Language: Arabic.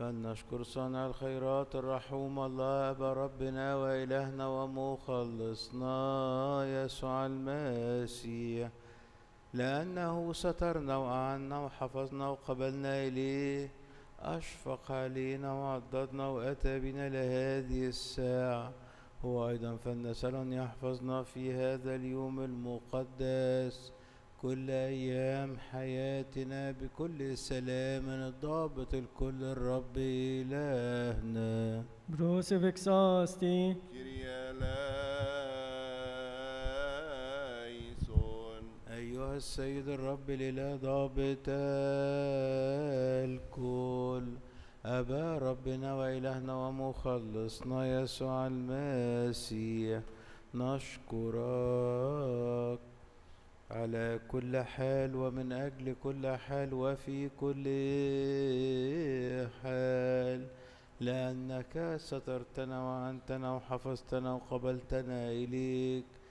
فلنشكر صانع الخيرات الرحوم الله أبا ربنا وإلهنا ومخلصنا يسوع المسيح، لأنه سترنا وأعنا وحفظنا وقبلنا إليه، أشفق علينا وعضدنا وأتى بنا لهذه الساعة. هو أيضا فلنسأل أن يحفظنا في هذا اليوم المقدس كل أيام حياتنا بكل سلام الضابط الكل الرب إلهنا. Brose vexasti, Kyrie eleison. أيها السيد الرب الإله ضابط الكل، أبا ربنا وإلهنا ومخلصنا يسوع المسيح، نشكرك على كل حال ومن أجل كل حال وفي كل حال، لأنك سترتنا وعنتنا وحفظتنا وقبلتنا إليك،